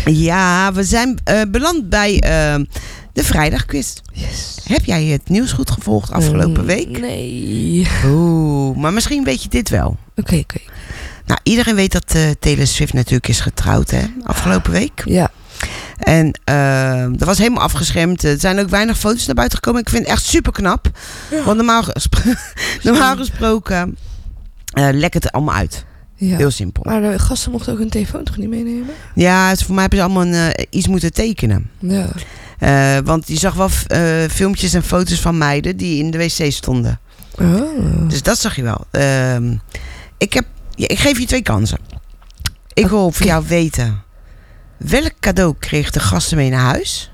Ja, we zijn beland bij de vrijdagquiz. Yes. Heb jij het nieuws goed gevolgd afgelopen week? Nee. Oeh, maar misschien weet je dit wel. Oké. Nou, iedereen weet dat Taylor Swift natuurlijk is getrouwd, hè? Afgelopen week. Ja. En dat was helemaal afgeschermd. Er zijn ook weinig foto's naar buiten gekomen. Ik vind het echt super knap. Ja. Want normaal gesproken lekt het allemaal uit. Ja. Heel simpel. Maar de gasten mochten ook hun telefoon toch niet meenemen? Ja, voor mij hebben ze allemaal iets moeten tekenen. Ja. Want je zag wel filmpjes en foto's van meiden die in de wc stonden. Oh. Dus dat zag je wel. Ik geef je 2 kansen. Ik wil voor jou weten... welk cadeau kreeg de gasten mee naar huis?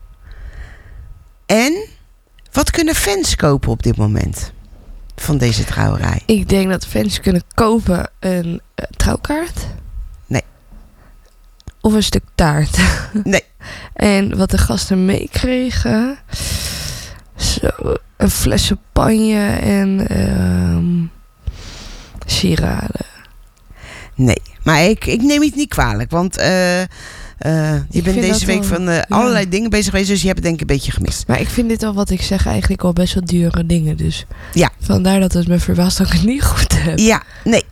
En wat kunnen fans kopen op dit moment van deze trouwerij? Ik denk dat fans kunnen kopen een trouwkaart. Nee. Of een stuk taart. Nee. En wat de gasten meekregen... Zo, een fles champagne en sieraden. Nee, maar ik neem het niet kwalijk, want je bent deze week van allerlei dingen bezig geweest, dus je hebt het denk ik een beetje gemist. Maar ik vind dit al, wat ik zeg, eigenlijk al best wel dure dingen, dus ja. Vandaar dat het me verbaast dat ik het niet goed heb. Ja, nee.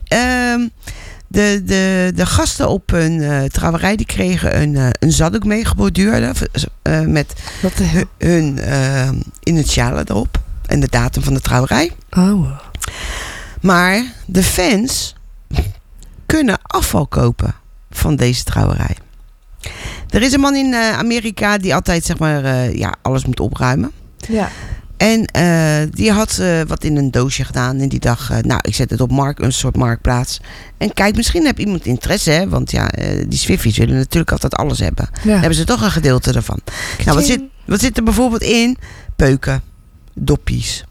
De gasten op hun trouwerij die kregen een zaddoek mee, geborduurde, met hun initialen erop en de datum van de trouwerij. Oh. Maar de fans kunnen afval kopen van deze trouwerij. Er is een man in Amerika die altijd zeg maar alles moet opruimen. Ja. En die had wat in een doosje gedaan en die dacht, ik zet het op een soort marktplaats. En kijk, misschien heb iemand interesse, hè? Want die Swifties willen natuurlijk altijd alles hebben. Ja. Dan hebben ze toch een gedeelte ervan. Nou, wat zit er bijvoorbeeld in? Peuken, doppies,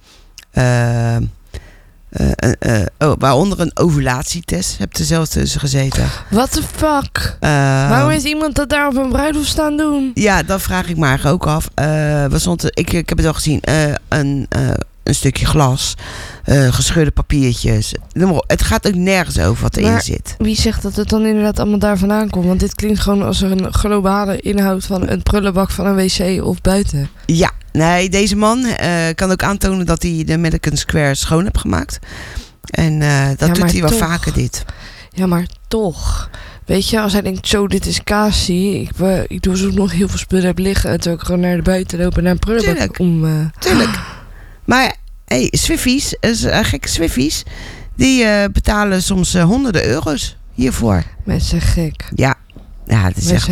waaronder een ovulatietest. Heb er zelfs tussen gezeten. What the fuck? Waarom is iemand dat daar op een bruiloft staan doen? Ja, dat vraag ik me ook af. Ik heb het al gezien. Een stukje glas. Gescheurde papiertjes. Het gaat ook nergens over wat erin zit. Wie zegt dat het dan inderdaad allemaal daar vandaan komt? Want dit klinkt gewoon als een globale inhoud van een prullenbak van een wc of buiten. Ja, nee, deze man kan ook aantonen dat hij de Madison Square schoon heeft gemaakt. En dat doet hij wel vaker dit. Ja, maar toch. Weet je, als hij denkt, zo, dit is Cassie. Ik doe zo nog heel veel spullen heb liggen. En toen ik gewoon naar de buiten lopen naar een prullenbak. Tuurlijk. Maar Swifties, gekke Swifties, die betalen soms honderden euro's hiervoor. Mensen gek. Ja, het is echt...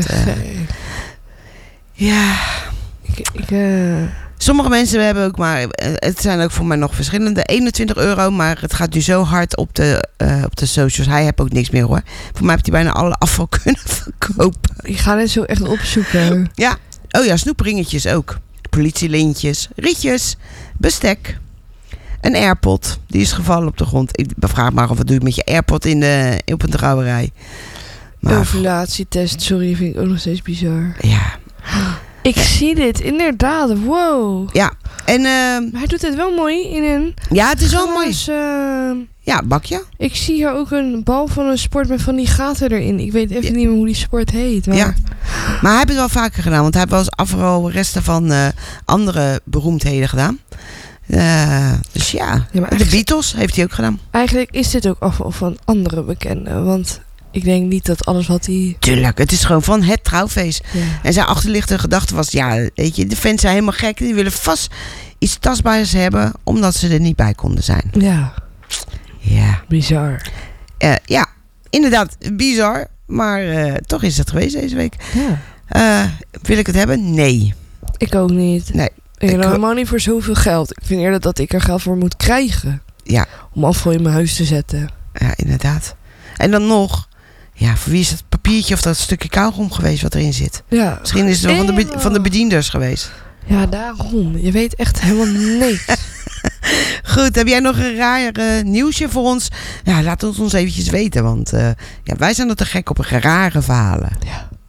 Ja. Sommige mensen hebben ook maar... Het zijn ook voor mij nog verschillende. 21 euro, maar het gaat nu zo hard op de socials. Hij heeft ook niks meer hoor. Voor mij heeft hij bijna alle afval kunnen verkopen. Ik ga dit zo echt opzoeken. Ja. Oh ja, snoepringetjes ook. Politielintjes, rietjes, bestek. Een AirPod, die is gevallen op de grond. Ik vraag maar of wat doe je met je AirPod op een trouwerij. Ovulatietest, sorry, vind ik ook nog steeds bizar. Ja. Ik zie dit, inderdaad. Wow. Ja. En, maar hij doet het wel mooi in een... Ja, het is wel mooi. Ja, bakje. Ik zie hier ook een bal van een sport met van die gaten erin. Ik weet even niet meer hoe die sport heet. Maar... Ja. Maar hij heeft het wel vaker gedaan. Want hij heeft wel eens afval resten van andere beroemdheden gedaan. Dus ja de Beatles heeft hij ook gedaan. Eigenlijk is dit ook afval van andere bekenden. Want ik denk niet dat alles wat hij... Tuurlijk, het is gewoon van het trouwfeest. Ja. En zijn achterliggende gedachte was... weet je, de fans zijn helemaal gek. Die willen vast iets tastbaars hebben... omdat ze er niet bij konden zijn. Ja. Bizar. Ja, inderdaad, bizar. Maar toch is het geweest deze week. Ja. Wil ik het hebben? Nee. Ik ook niet. Nee. Ik heb helemaal niet voor zoveel geld. Ik vind eerder dat ik er geld voor moet krijgen. Ja. Om afval in mijn huis te zetten. Ja, inderdaad. En dan nog... Ja, voor wie is dat papiertje of dat stukje kauwgom geweest wat erin zit? Ja. Misschien is het wel van de bedienders geweest. Ja, daarom. Je weet echt helemaal niks. Goed, heb jij nog een raar nieuwsje voor ons? Ja, laat het ons eventjes weten. Want wij zijn er te gek op rare verhalen. Ja.